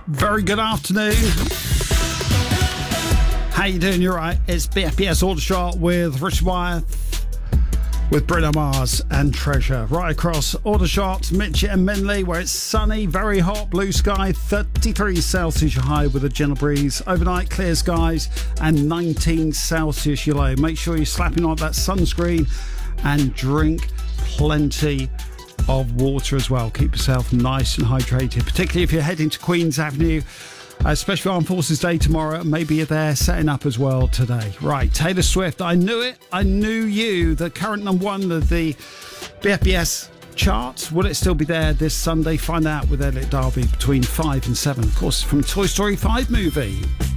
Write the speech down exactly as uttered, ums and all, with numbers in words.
Very good afternoon. How you doing? You're right. It's B F B S Aldershot with Richard Wyeth, with Bruno Mars and Treasure. Right across Aldershot, Mitchell and Menley, where it's sunny, very hot, blue sky, thirty-three Celsius your high with a gentle breeze. Overnight, clear skies and nineteen Celsius your low. Make sure you're slapping on that sunscreen and drink plenty of water as well. Keep yourself nice and hydrated, particularly if you're heading to Queen's Avenue, uh, Special Armed Forces Day tomorrow. Maybe you're there setting up as well today. Right, Taylor Swift, I knew it, I knew you. The current number one of the B F B S chart. Will it still be there this Sunday? Find out with Elliot Darby between five and seven, of course, from Toy Story five movie.